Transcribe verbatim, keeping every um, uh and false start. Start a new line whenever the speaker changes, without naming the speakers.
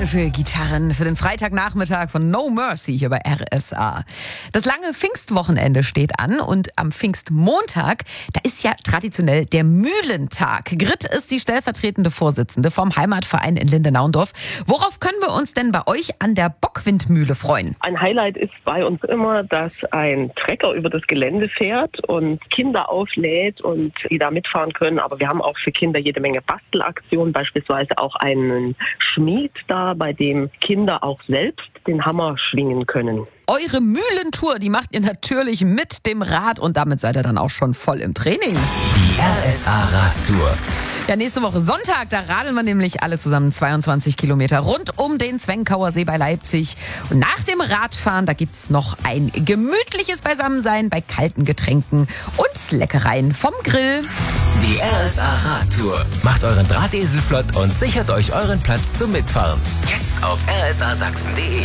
akustische Gitarren für den Freitagnachmittag von No Mercy hier bei R S A. Das lange Pfingstwochenende steht an und am Pfingstmontag, da ist ja traditionell der Mühlentag. Grit ist die stellvertretende Vorsitzende vom Heimatverein in Lindenaundorf. Worauf können wir uns denn bei euch an der Bockwindmühle freuen?
Ein Highlight ist bei uns immer, dass ein Trecker über das Gelände fährt und Kinder auflädt und die da mitfahren können. Aber wir haben auch für Kinder jede Menge Bastelaktionen, beispielsweise auch einen Schmied da, bei dem Kinder auch selbst den Hammer schwingen können.
Eure Mühlentour, die macht ihr natürlich mit dem Rad und damit seid ihr dann auch schon voll im Training.
Die R S A Radtour.
Ja, nächste Woche Sonntag, da radeln wir nämlich alle zusammen zweiundzwanzig Kilometer rund um den Zwenkauer See bei Leipzig. Und nach dem Radfahren, da gibt's noch ein gemütliches Beisammensein bei kalten Getränken und Leckereien vom Grill.
Die R S A Radtour. Macht euren Drahtesel flott und sichert euch euren Platz zum Mitfahren. Jetzt auf r s a sachsen punkt de.